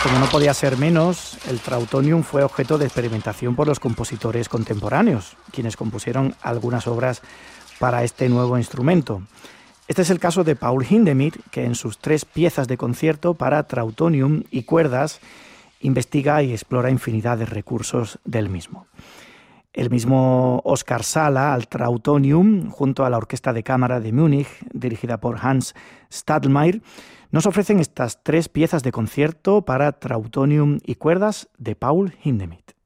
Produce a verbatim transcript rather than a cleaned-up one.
como no podía ser menos, el trautonium fue objeto de experimentación por los compositores contemporáneos, quienes compusieron algunas obras para este nuevo instrumento. Este es el caso de Paul Hindemith, que en sus tres piezas de concierto para trautonium y cuerdas investiga y explora infinidad de recursos del mismo. El mismo Oskar Sala al trautonium, junto a la Orquesta de Cámara de Múnich, dirigida por Hans Stadelmeier, nos ofrecen estas tres piezas de concierto para trautonium y cuerdas de Paul Hindemith.